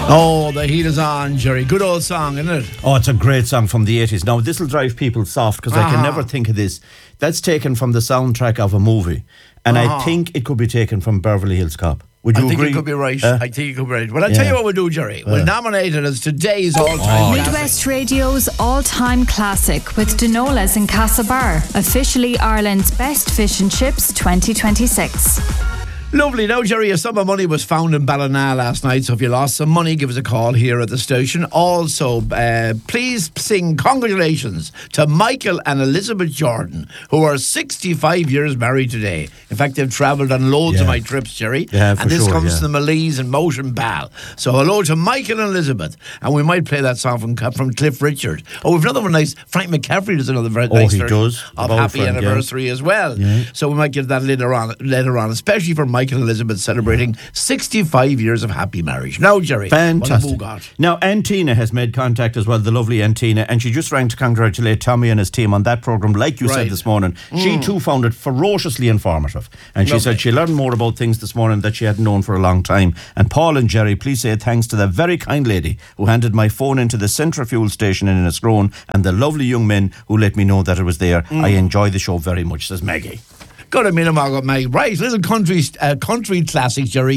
Oh, the heat is on, Jerry. Good old song, isn't it? Oh, it's a great song from the 80s. Now, this will drive people soft because I can never think of this. That's taken from the soundtrack of a movie. And I think it could be taken from Beverly Hills Cop. Would you agree? I think it could be right. I think it could be right. Well, I'll tell you what we'll do, Jerry. We'll nominate it as today's all-time classic. Midwest Radio's all-time classic with Denola's in Castlebar. Officially Ireland's best fish and chips 2026. Lovely. Now, Jerry, a sum of money was found in Ballina last night, so if you lost some money, give us a call here at the station. Also, please sing congratulations to Michael and Elizabeth Jordan, who are 65 years married today. In fact, they've travelled on loads of my trips, Jerry. Yeah, and this comes to the Malays and Motion Ball. So hello to Michael and Elizabeth. And we might play that song from Cliff Richard. Oh, we've another one nice. Frank McCaffrey does another very nice version of Happy Anniversary as well. Yeah. So we might get that later on, especially for Michael and Elizabeth celebrating 65 years of happy marriage. Now, Jerry, fantastic. Now, Antina has made contact as well, the lovely Antina, and she just rang to congratulate Tommy and his team on that programme, like you said this morning. She too found it ferociously informative, and she said she learned more about things this morning that she hadn't known for a long time. And Paul and Jerry, please say thanks to the very kind lady who handed my phone into the Central Fuel station in Enniscrone, and the lovely young men who let me know that it was there. I enjoy the show very much, says Maggie. Good a minute, Margaret May. Right, little country classic, Jerry.